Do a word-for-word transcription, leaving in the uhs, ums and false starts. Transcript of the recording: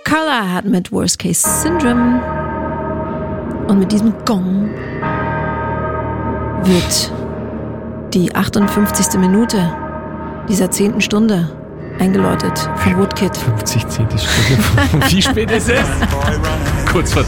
Color hat mit Worst Case Syndrome. Und mit diesem Gong wird die achtundfünfzigste Minute dieser zehnten Stunde eingeläutet von Woodkid. fünfzig zehnte Stunde. Wie spät ist es? Kurz vor